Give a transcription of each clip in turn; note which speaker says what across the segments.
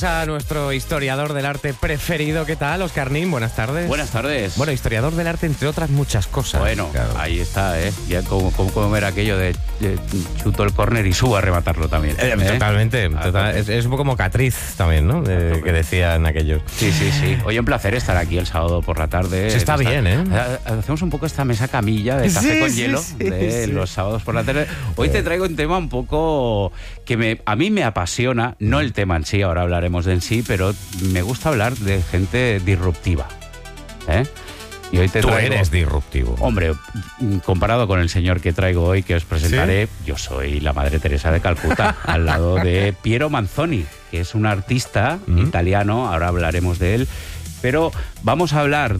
Speaker 1: A nuestro historiador del arte preferido, ¿qué tal, Óscar Nin? Buenas tardes.
Speaker 2: Buenas tardes.
Speaker 1: Bueno, historiador del arte, entre otras muchas cosas.
Speaker 2: Bueno, claro. Ahí está, ¿eh? Ya como era aquello de chuto el córner y subo a rematarlo también.
Speaker 1: Totalmente. Es un poco como Catriz también, ¿no? Que decían aquellos.
Speaker 2: Sí. Oye, un placer estar aquí el sábado por la tarde.
Speaker 1: Sí, está bien, ¿eh?
Speaker 2: Hacemos un poco esta mesa camilla de café con hielo de los sábados por la tarde. Hoy te traigo un tema un poco que a mí me apasiona, no el tema en sí, ahora hablaremos de en sí, pero me gusta hablar de gente disruptiva. Y hoy
Speaker 1: Tú eres disruptivo.
Speaker 2: Hombre, comparado con el señor que traigo hoy, que os presentaré, ¿sí? Yo soy la Madre Teresa de Calcuta, al lado de Piero Manzoni, que es un artista italiano, ahora hablaremos de él. Pero vamos a hablar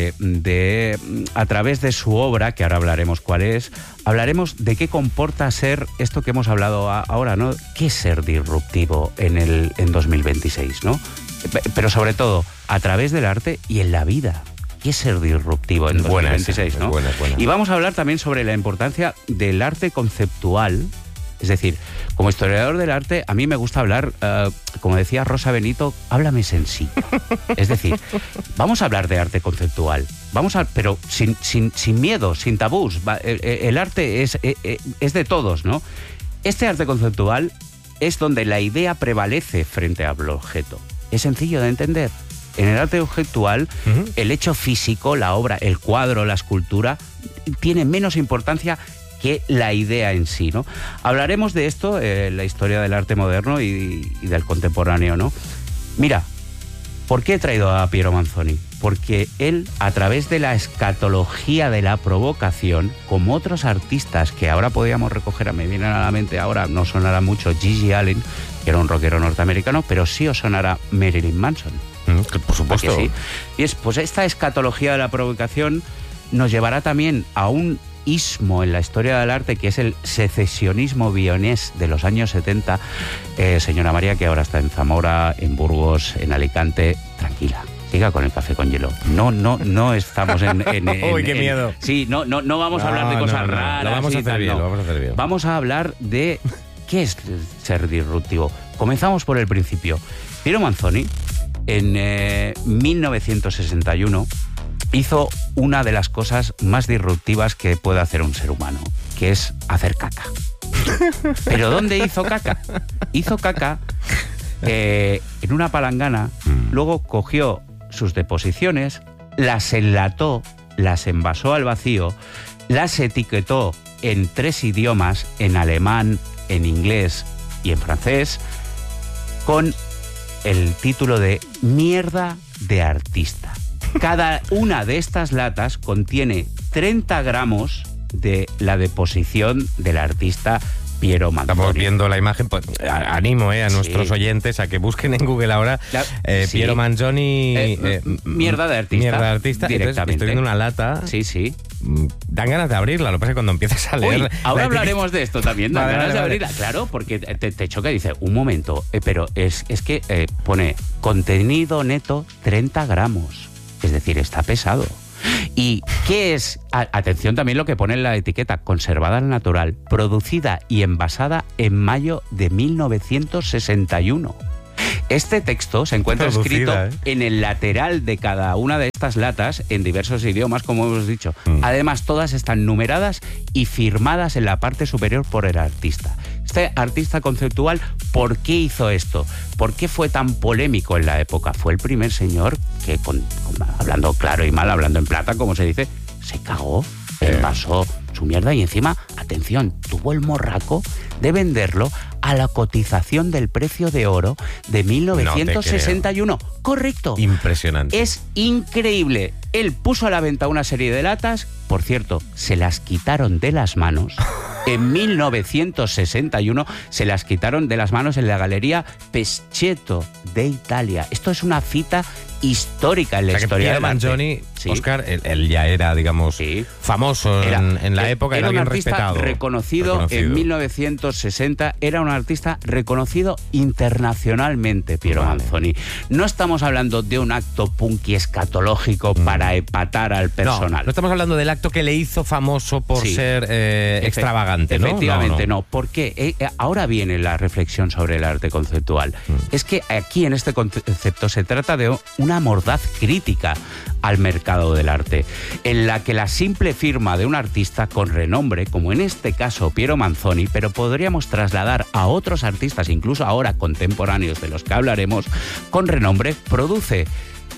Speaker 2: a través de su obra, que ahora hablaremos cuál es, hablaremos de qué comporta ser esto que hemos hablado ahora, ¿no? ¿Qué es ser disruptivo en 2026, ¿no? Pero sobre todo, a través del arte y en la vida. ¿Qué es ser disruptivo en 2026, ¿no?
Speaker 1: Buena.
Speaker 2: Y vamos a hablar también sobre la importancia del arte conceptual. Es decir, como historiador del arte, a mí me gusta hablar, como decía Rosa Benito, háblame sencillo. Es decir, vamos a hablar de arte conceptual, pero sin miedo, sin tabús. El arte es de todos, ¿no? Este arte conceptual es donde la idea prevalece frente al objeto. Es sencillo de entender. En el arte conceptual, el hecho físico, la obra, el cuadro, la escultura, tiene menos importancia que la idea en sí, ¿no? Hablaremos de esto, la historia del arte moderno y del contemporáneo, ¿no? Mira, ¿por qué he traído a Piero Manzoni? Porque él, a través de la escatología de la provocación, como otros artistas que ahora podríamos recoger, me vienen a la mente ahora, no sonará mucho Gigi Allen, que era un rockero norteamericano, pero sí os sonará Marilyn Manson.
Speaker 1: Por supuesto.
Speaker 2: Sí. Y pues esta escatología de la provocación nos llevará también a un ismo en la historia del arte, que es el secesionismo vienés de los años 70. Señora María, que ahora está en Zamora, en Burgos, en Alicante, tranquila. Siga con el café con hielo. No estamos en
Speaker 1: ¡Uy, qué miedo!
Speaker 2: Sí, no vamos a hablar de cosas raras.
Speaker 1: Lo vamos a hacer bien.
Speaker 2: Vamos a hablar de qué es ser disruptivo. Comenzamos por el principio. Piero Manzoni, en 1961, hizo una de las cosas más disruptivas que puede hacer un ser humano, que es hacer caca. ¿Pero dónde hizo caca? Hizo caca en una palangana, luego cogió sus deposiciones, las enlató, las envasó al vacío, las etiquetó en 3 idiomas, en alemán, en inglés y en francés, con el título de Mierda de Artista. Cada una de estas latas contiene 30 gramos de la deposición del artista Piero Manzoni.
Speaker 1: Estamos viendo la imagen, pues animo a nuestros oyentes a que busquen en Google ahora Piero Manzoni,
Speaker 2: Mierda de Artista.
Speaker 1: Mierda de Artista.
Speaker 2: Directamente.
Speaker 1: Entonces, estoy viendo una lata.
Speaker 2: Sí.
Speaker 1: Dan ganas de abrirla, lo que pasa es que cuando empiezas a leer...
Speaker 2: Uy, ahora hablaremos de esto también, dan ganas de abrirla.
Speaker 1: Vale.
Speaker 2: Claro, porque te choca y dice, un momento, pero es que pone contenido neto 30 gramos. Es decir, está pesado. ¿Y qué es? Atención también lo que pone en la etiqueta, conservada al natural, producida y envasada en mayo de 1961. Este texto se encuentra escrito en el lateral de cada una de estas latas en diversos idiomas, como hemos dicho. Además, todas están numeradas y firmadas en la parte superior por el artista. Este artista conceptual, ¿por qué hizo esto? ¿Por qué fue tan polémico en la época? Fue el primer señor que, hablando claro y mal, hablando en plata, como se dice, se cagó, envasó su mierda y encima, atención, tuvo el morraco de venderlo a la cotización del precio de oro de 1961. Correcto.
Speaker 1: Impresionante.
Speaker 2: Es increíble. Él puso a la venta una serie de latas, por cierto, se las quitaron de las manos. En 1961 se las quitaron de las manos en la Galería Pescetto de Italia. Esto es una cita histórica en la historia
Speaker 1: Piero
Speaker 2: del arte.
Speaker 1: Manzoni
Speaker 2: Sí.
Speaker 1: Óscar, él ya era, digamos, famoso en la época, era
Speaker 2: un
Speaker 1: bien
Speaker 2: artista
Speaker 1: respetado.
Speaker 2: Reconocido en 1960, era un artista reconocido internacionalmente, Piero Manzoni. No estamos hablando de un acto punky escatológico para epatar al personal.
Speaker 1: No estamos hablando del acto que le hizo famoso por ser extravagante, ¿no?
Speaker 2: Efectivamente, no. ¿Por qué? Ahora viene la reflexión sobre el arte conceptual. Es que aquí en este concepto se trata de una mordaz crítica al mercado del arte, en la que la simple firma de un artista con renombre, como en este caso Piero Manzoni, pero podríamos trasladar a otros artistas, incluso ahora contemporáneos de los que hablaremos, con renombre, produce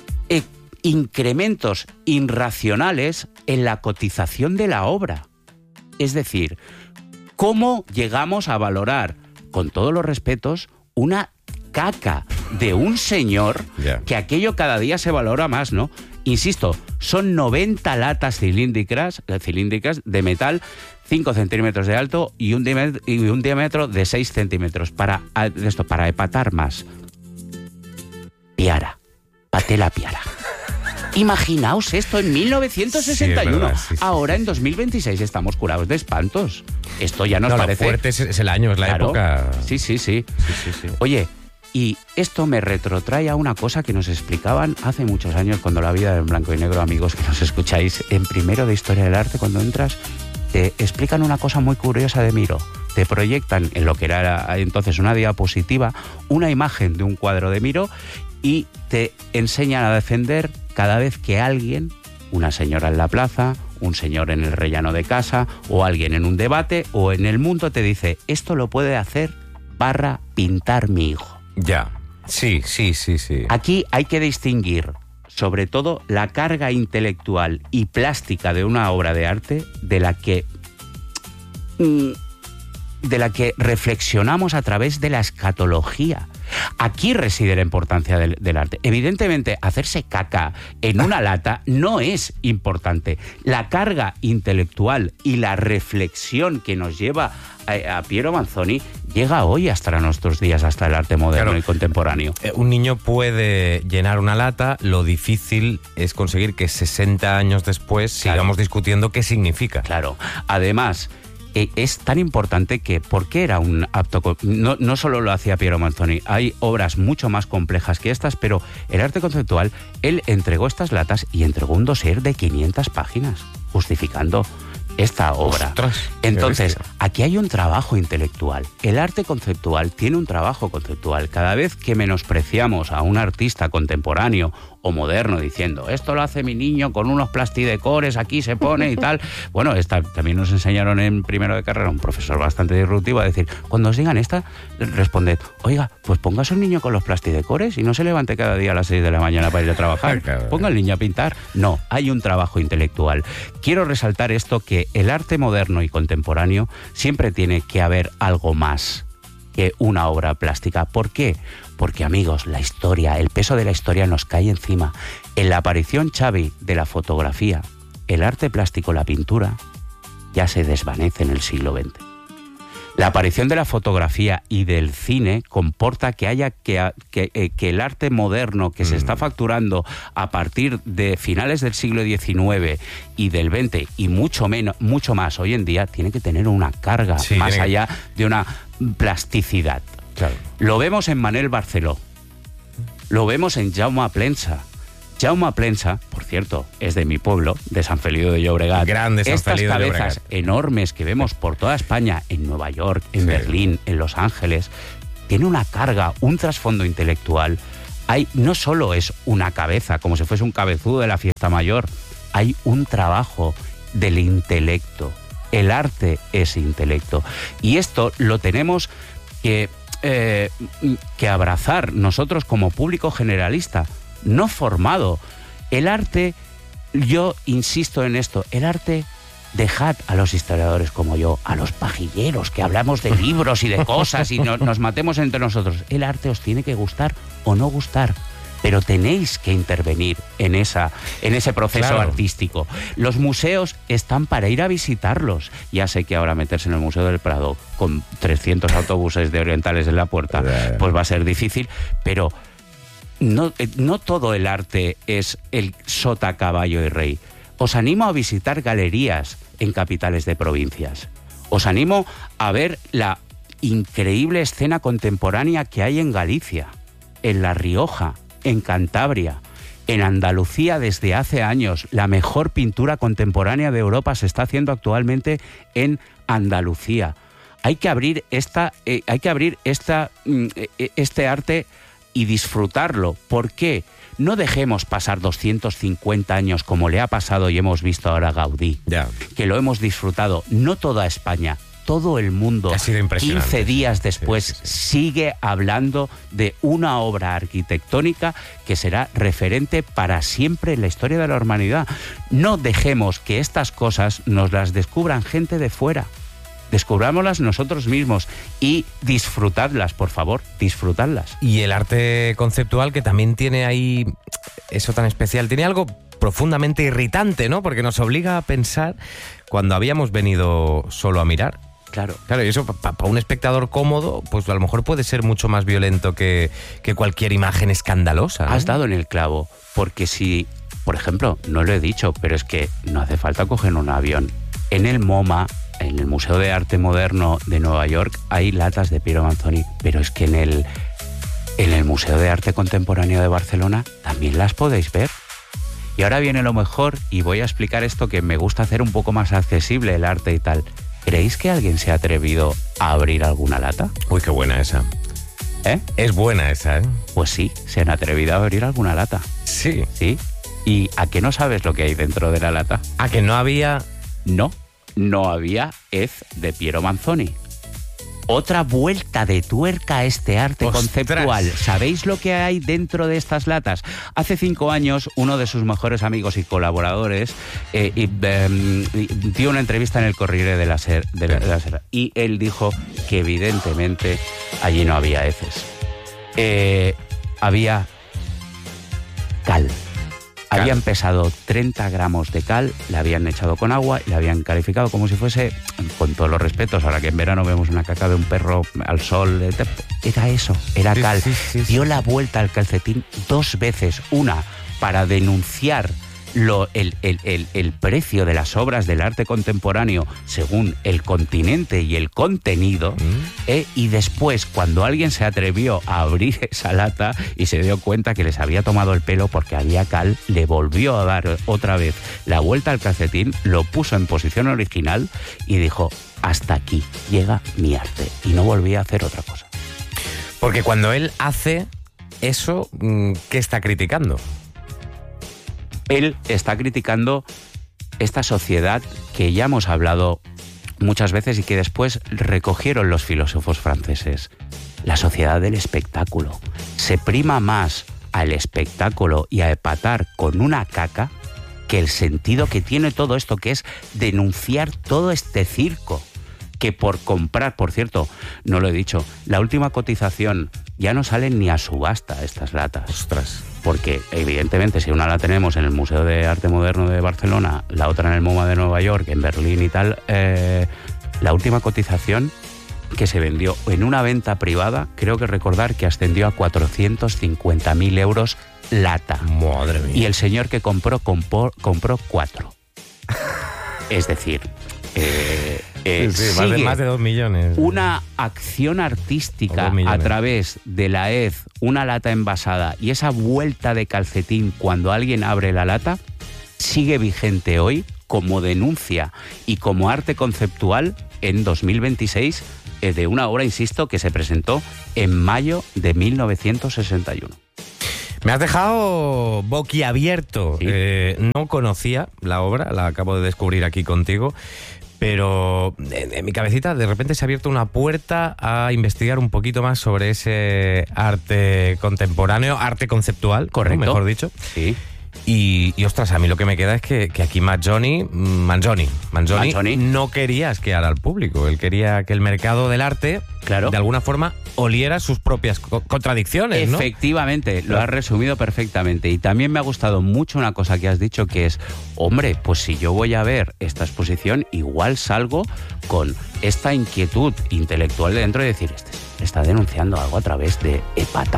Speaker 2: incrementos irracionales en la cotización de la obra. Es decir, ¿cómo llegamos a valorar, con todos los respetos, una caca de un señor que aquello cada día se valora más, ¿no? Insisto, son 90 latas cilíndricas de metal, 5 centímetros de alto y un diámetro de 6 centímetros para epatar más. Piara, Patela Piara. Imaginaos esto en 1961. Sí, verdad, sí, ahora en 2026 estamos curados de espantos. Esto ya nos parece...
Speaker 1: Lo fuerte es el año, es la época...
Speaker 2: Sí. Oye, y esto me retrotrae a una cosa que nos explicaban hace muchos años cuando la vida era en blanco y negro, amigos que nos escucháis. En primero de Historia del Arte, cuando entras, te explican una cosa muy curiosa de Miro. Te proyectan en lo que era entonces una diapositiva, una imagen de un cuadro de Miro y te enseñan a defender cada vez que alguien, una señora en la plaza, un señor en el rellano de casa o alguien en un debate o en el mundo te dice, esto lo puede hacer / pintar mi hijo.
Speaker 1: Ya, sí.
Speaker 2: Aquí hay que distinguir sobre todo la carga intelectual y plástica de una obra de arte de la que reflexionamos a través de la escatología. Aquí reside la importancia del arte. Evidentemente, hacerse caca en una lata no es importante. La carga intelectual y la reflexión que nos lleva a Piero Manzoni llega hoy hasta nuestros días, hasta el arte moderno y contemporáneo.
Speaker 1: Un niño puede llenar una lata, lo difícil es conseguir que 60 años después sigamos discutiendo qué significa.
Speaker 2: Claro, además... es tan importante que, ¿por qué era un apto? No solo lo hacía Piero Manzoni, hay obras mucho más complejas que estas, pero el arte conceptual, él entregó estas latas y entregó un dossier de 500 páginas, justificando esta obra.
Speaker 1: ¡Ostras!
Speaker 2: Entonces, aquí hay un trabajo intelectual. El arte conceptual tiene un trabajo conceptual. Cada vez que menospreciamos a un artista contemporáneo o moderno diciendo, esto lo hace mi niño con unos plastidecores, aquí se pone y tal. Bueno, también nos enseñaron en primero de carrera un profesor bastante disruptivo a decir, cuando os digan esta, responded, oiga, pues póngase un niño con los plastidecores y no se levante cada día a las 6 de la mañana para ir a trabajar. Ponga al niño a pintar. No, hay un trabajo intelectual. Quiero resaltar esto, que el arte moderno y contemporáneo siempre tiene que haber algo más que una obra plástica. ¿Por qué? Porque, amigos, la historia, el peso de la historia nos cae encima. En la aparición, Xavi, de la fotografía, el arte plástico, la pintura, ya se desvanece en el siglo XX. La aparición de la fotografía y del cine comporta que haya que el arte moderno que se está facturando a partir de finales del siglo XIX y del XX y mucho más hoy en día, tiene que tener una carga más allá de una plasticidad.
Speaker 1: Claro.
Speaker 2: Lo vemos en Manel Barceló, lo vemos en Jaume Plensa. Jaume Plensa, por cierto, es de mi pueblo, de San Feliu de Llobregat.
Speaker 1: Grande San Feliu de Llobregat.
Speaker 2: Estas cabezas enormes que vemos por toda España, en Nueva York, en Berlín, en Los Ángeles, tiene una carga, un trasfondo intelectual. No solo es una cabeza, como si fuese un cabezudo de la fiesta mayor, hay un trabajo del intelecto. El arte es intelecto. Y esto lo tenemos que abrazar nosotros como público generalista, no formado. El arte, yo insisto en esto, el arte, dejad a los historiadores como yo, a los pajilleros que hablamos de libros y de cosas y nos matemos entre nosotros. El arte os tiene que gustar o no gustar, pero tenéis que intervenir en ese proceso artístico. Los museos están para ir a visitarlos. Ya sé que ahora meterse en el Museo del Prado con 300 autobuses de orientales en la puerta, pues va a ser difícil, pero no todo el arte es el sota, caballo y rey. Os animo a visitar galerías en capitales de provincias. Os animo a ver la increíble escena contemporánea que hay en Galicia, en La Rioja, en Cantabria, en Andalucía desde hace años. La mejor pintura contemporánea de Europa se está haciendo actualmente en Andalucía. Hay que abrir este arte y disfrutarlo. ¿Por qué? No dejemos pasar 250 años como le ha pasado y hemos visto ahora a Gaudí, que lo hemos disfrutado. No toda España, todo el mundo,
Speaker 1: ha sido impresionante.
Speaker 2: 15 días después,
Speaker 1: sí.
Speaker 2: sigue hablando de una obra arquitectónica que será referente para siempre en la historia de la humanidad. No dejemos que estas cosas nos las descubran gente de fuera. Descubrámoslas nosotros mismos y disfrutadlas, por favor, disfrutadlas.
Speaker 1: Y el arte conceptual, que también tiene ahí eso tan especial, tiene algo profundamente irritante, ¿no? Porque nos obliga a pensar cuando habíamos venido solo a mirar.
Speaker 2: Claro,
Speaker 1: y eso para un espectador cómodo, pues a lo mejor puede ser mucho más violento que cualquier imagen escandalosa, ¿no?
Speaker 2: Has dado en el clavo, porque si, por ejemplo, no lo he dicho, pero es que no hace falta coger un avión. En el MoMA, en el Museo de Arte Moderno de Nueva York, hay latas de Piero Manzoni, pero es que en el Museo de Arte Contemporáneo de Barcelona también las podéis ver. Y ahora viene lo mejor, y voy a explicar esto que me gusta hacer un poco más accesible el arte y tal. ¿Creéis que alguien se ha atrevido a abrir alguna lata?
Speaker 1: Uy, qué buena esa.
Speaker 2: ¿Eh?
Speaker 1: Es buena esa, ¿eh?
Speaker 2: Pues sí, se han atrevido a abrir alguna lata.
Speaker 1: Sí.
Speaker 2: ¿Sí? ¿Y a qué no sabes lo que hay dentro de la lata?
Speaker 1: ¿A que no había...?
Speaker 2: No había hez de Piero Manzoni. Otra vuelta de tuerca a este arte conceptual. ¿Sabéis lo que hay dentro de estas latas? Hace 5 años, uno de sus mejores amigos y colaboradores dio una entrevista en el Corriere de la Sera, y él dijo que evidentemente allí no había heces. Había cal. Habían pesado 30 gramos de cal, la habían echado con agua y la habían calificado como si fuese, con todos los respetos, ahora que en verano vemos una caca de un perro al sol, era eso, era cal.
Speaker 1: Sí.
Speaker 2: Dio la vuelta al calcetín 2 veces, una para denunciar el precio de las obras del arte contemporáneo según el continente y el contenido, y después, cuando alguien se atrevió a abrir esa lata y se dio cuenta que les había tomado el pelo porque había cal, le volvió a dar otra vez la vuelta al calcetín, lo puso en posición original y dijo: hasta aquí llega mi arte, y no volvía a hacer otra cosa.
Speaker 1: Porque cuando él hace eso, ¿qué está criticando?
Speaker 2: Él está criticando esta sociedad que ya hemos hablado muchas veces y que después recogieron los filósofos franceses. La sociedad del espectáculo. Se prima más al espectáculo y a epatar con una caca que el sentido que tiene todo esto, que es denunciar todo este circo. Que por comprar, por cierto, no lo he dicho, la última cotización ya no salen ni a subasta estas latas.
Speaker 1: Ostras.
Speaker 2: Porque evidentemente si una la tenemos en el Museo de Arte Moderno de Barcelona, la otra en el MoMA de Nueva York, en Berlín y tal, la última cotización que se vendió en una venta privada, creo que recordar que ascendió a 450.000 euros lata.
Speaker 1: Madre mía.
Speaker 2: Y el señor que compró 4. Es decir...
Speaker 1: más de 2 millones.
Speaker 2: Una acción artística a través de la hez, una lata envasada y esa vuelta de calcetín cuando alguien abre la lata, sigue vigente hoy como denuncia y como arte conceptual en 2026 de una obra, insisto, que se presentó en mayo de 1961.
Speaker 1: Me has dejado boquiabierto.
Speaker 2: ¿Sí?
Speaker 1: No conocía la obra, la acabo de descubrir aquí contigo. Pero en mi cabecita de repente se ha abierto una puerta a investigar un poquito más sobre ese arte contemporáneo, arte conceptual,
Speaker 2: correcto,
Speaker 1: ¿no? Mejor dicho.
Speaker 2: Sí.
Speaker 1: Y ostras, a mí lo que me queda es que aquí Manzoni no quería asquear al público. Él quería que el mercado del arte,
Speaker 2: claro,
Speaker 1: de alguna forma oliera sus propias contradicciones, ¿no?
Speaker 2: Efectivamente, lo has resumido perfectamente. Y también me ha gustado mucho una cosa que has dicho, que es, hombre, pues si yo voy a ver esta exposición, igual salgo con esta inquietud intelectual de dentro y decir, este está denunciando algo a través de epatar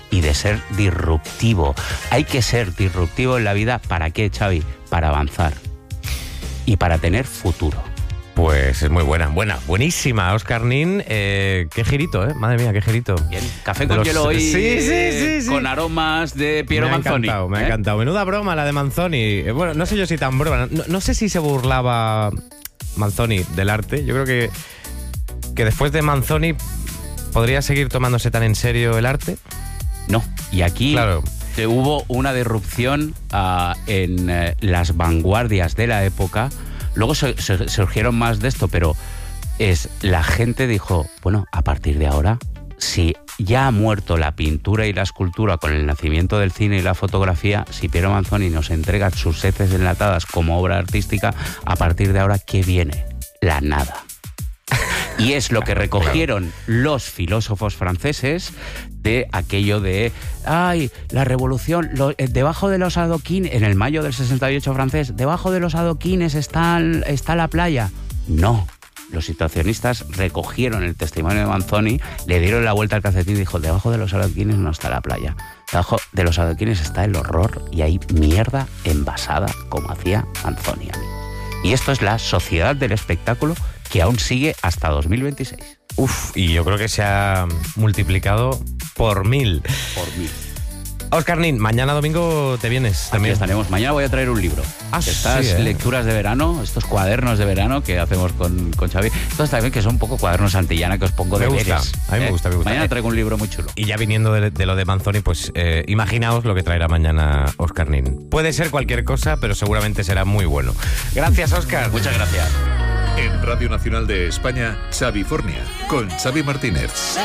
Speaker 2: y de ser disruptivo. Hay que ser disruptivo en la vida. ¿Para qué, Xavi? Para avanzar y para tener futuro.
Speaker 1: Pues es muy buenísima, Óscar Nin. Qué girito, madre mía, qué girito.
Speaker 2: Bien, café con hielo hoy.
Speaker 1: Sí.
Speaker 2: Con aromas de Piero Manzoni.
Speaker 1: Me ha encantado. Menuda broma la de Manzoni. Bueno, no sé yo si tan broma. No sé si se burlaba Manzoni del arte. Yo creo que después de Manzoni podría seguir tomándose tan en serio el arte.
Speaker 2: No, y aquí
Speaker 1: claro.
Speaker 2: Hubo una disrupción en las vanguardias de la época. Luego surgieron más de esto, pero la gente dijo, bueno, a partir de ahora, si ya ha muerto la pintura y la escultura con el nacimiento del cine y la fotografía, si Piero Manzoni nos entrega sus heces enlatadas como obra artística, a partir de ahora, ¿qué viene? La nada. Y es lo que recogieron los filósofos franceses de aquello de, la revolución, debajo de los adoquines, en el mayo del 68 francés, debajo de los adoquines está la playa. No, los situacionistas recogieron el testimonio de Manzoni, le dieron la vuelta al calcetín y dijo, debajo de los adoquines no está la playa. Debajo de los adoquines está el horror y hay mierda envasada como hacía Manzoni. Y esto es la sociedad del espectáculo que aún sigue hasta 2026.
Speaker 1: Y yo creo que se ha multiplicado por 1000. Óscar Nin, mañana domingo te vienes también.
Speaker 2: Aquí estaremos. Mañana voy a traer un libro. Estas lecturas de verano, estos cuadernos de verano que hacemos con Xavi. Estos también que son un poco cuadernos Antillana que os pongo de veres.
Speaker 1: A mí me gusta.
Speaker 2: Mañana traigo un libro muy chulo.
Speaker 1: Y ya viniendo de lo de Manzoni, pues imaginaos lo que traerá mañana Óscar Nin. Puede ser cualquier cosa, pero seguramente será muy bueno. Gracias, Óscar.
Speaker 2: Muchas gracias.
Speaker 3: En Radio Nacional de España, Xavi Fornia, con Xavi Martínez.